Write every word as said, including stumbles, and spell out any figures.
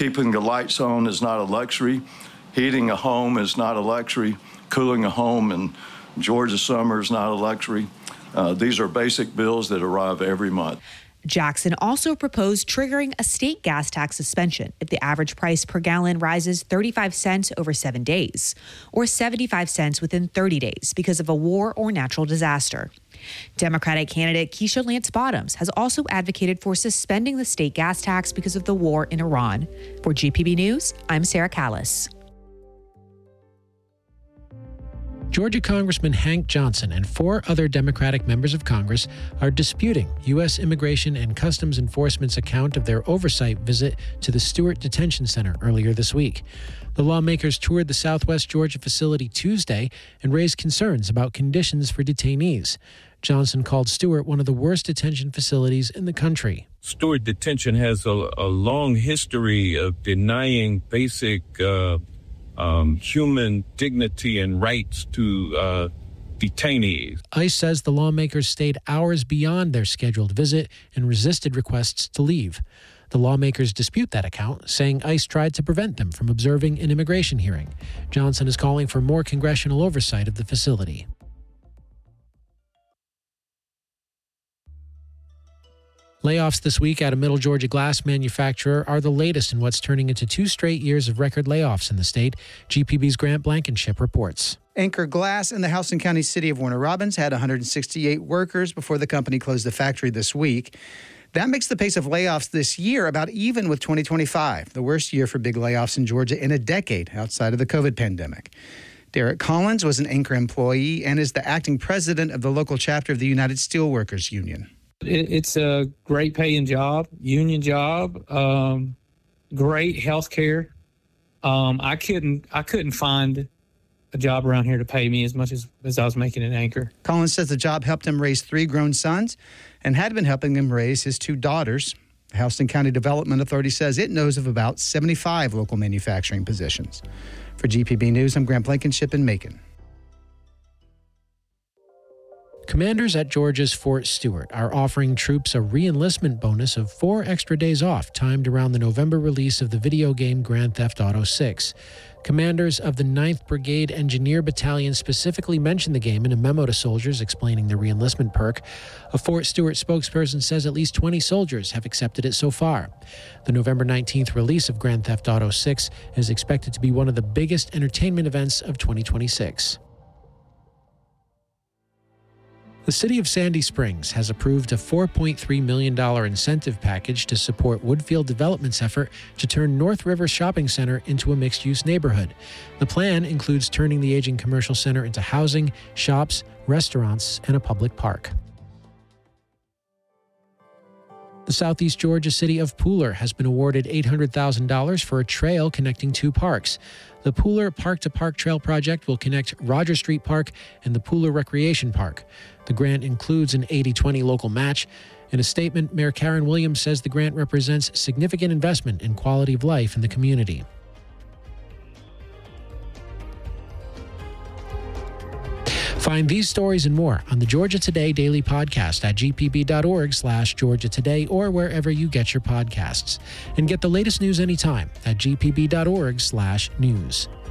Keeping the lights on is not a luxury. Heating a home is not a luxury. Cooling a home in Georgia summer is not a luxury. Uh, these are basic bills that arrive every month. Jackson also proposed triggering a state gas tax suspension if the average price per gallon rises thirty-five cents over seven days, or seventy-five cents within thirty days because of a war or natural disaster. Democratic candidate Keisha Lance Bottoms has also advocated for suspending the state gas tax because of the war in Iran. For G P B News, I'm Sarah Callis. Georgia Congressman Hank Johnson and four other Democratic members of Congress are disputing U S Immigration and Customs Enforcement's account of their oversight visit to the Stewart Detention Center earlier this week. The lawmakers toured the Southwest Georgia facility Tuesday and raised concerns about conditions for detainees. Johnson called Stewart one of the worst detention facilities in the country. Stewart Detention has a, a long history of denying basic uh, um, human dignity and rights to uh, detainees. ICE says the lawmakers stayed hours beyond their scheduled visit and resisted requests to leave. The lawmakers dispute that account, saying ICE tried to prevent them from observing an immigration hearing. Johnson is calling for more congressional oversight of the facility. Layoffs this week at a Middle Georgia glass manufacturer are the latest in what's turning into two straight years of record layoffs in the state. G P B's Grant Blankenship reports. Anchor Glass in the Houston County city of Warner Robins had one hundred sixty-eight workers before the company closed the factory this week. That makes the pace of layoffs this year about even with twenty twenty-five, the worst year for big layoffs in Georgia in a decade outside of the COVID pandemic. Derek Collins was an Anchor employee and is the acting president of the local chapter of the United Steelworkers Union. It's a great paying job, union job, um, great health care. Um, I couldn't I couldn't find a job around here to pay me as much as, as I was making at Anchor. Collins says the job helped him raise three grown sons and had been helping him raise his two daughters. The Houston County Development Authority says it knows of about seventy-five local manufacturing positions. For G P B News, I'm Grant Blankenship in Macon. Commanders at Georgia's Fort Stewart are offering troops a re-enlistment bonus of four extra days off, timed around the November release of the video game Grand Theft Auto six. Commanders of the ninth Brigade Engineer Battalion specifically mentioned the game in a memo to soldiers explaining the re-enlistment perk. A Fort Stewart spokesperson says at least twenty soldiers have accepted it so far. The November nineteenth release of Grand Theft Auto six is expected to be one of the biggest entertainment events of twenty twenty-six. The City of Sandy Springs has approved a four point three million dollars incentive package to support Woodfield Development's effort to turn North River Shopping Center into a mixed-use neighborhood. The plan includes turning the aging commercial center into housing, shops, restaurants, and a public park. The Southeast Georgia city of Pooler has been awarded eight hundred thousand dollars for a trail connecting two parks. The Pooler Park-to-Park Trail project will connect Roger Street Park and the Pooler Recreation Park. The grant includes an eighty twenty local match. In a statement, Mayor Karen Williams says the grant represents significant investment in quality of life in the community. Find these stories and more on the Georgia Today Daily Podcast at g p b dot org slash Georgia Today or wherever you get your podcasts. And get the latest news anytime at g p b dot org slash news.